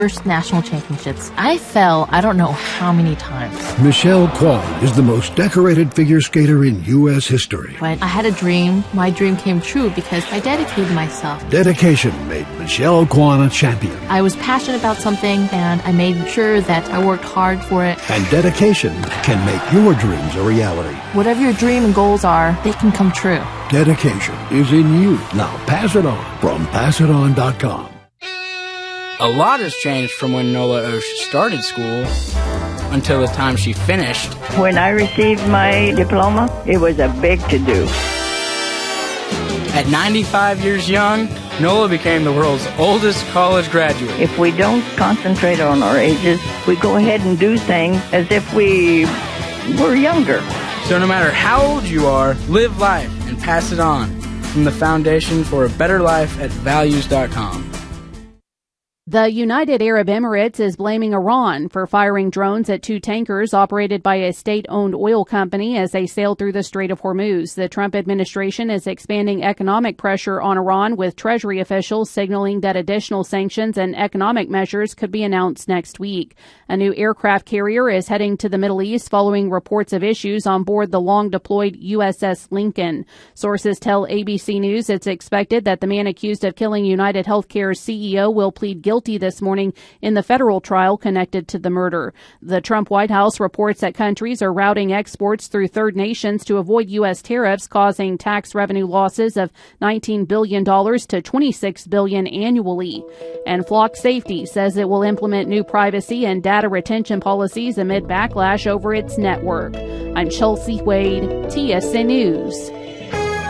first national championships. I fell I don't know how many times. Michelle Kwan is the most decorated figure skater in U.S. history. But I had a dream. My dream came true because I dedicated myself. Dedication made Michelle Kwan a champion. I was passionate about something and I made sure that I worked hard for it. And dedication can make your dreams a reality. Whatever your dream and goals are, they can come true. Dedication is in you. Now pass it on from passiton.com. A lot has changed from when Nola Osh started school until the time she finished. When I received my diploma, it was a big to-do. At 95 years young, Nola became the world's oldest college graduate. If we don't concentrate on our ages, we go ahead and do things as if we were younger. So no matter how old you are, live life and pass it on. From the Foundation for a Better Life at Values.com. The United Arab Emirates is blaming Iran for firing drones at two tankers operated by a state-owned oil company as they sailed through the Strait of Hormuz. The Trump administration is expanding economic pressure on Iran, with Treasury officials signaling that additional sanctions and economic measures could be announced next week. A new aircraft carrier is heading to the Middle East following reports of issues on board the long-deployed USS Lincoln. Sources tell ABC News it's expected that the man accused of killing United Healthcare's CEO will plead guilty this morning in the federal trial connected to the murder. The Trump White House reports that countries are routing exports through third nations to avoid U.S. tariffs, causing tax revenue losses of $19 billion to $26 billion annually. And Flock Safety says it will implement new privacy and data retention policies amid backlash over its network. I'm Chelsea Wade, TSN News.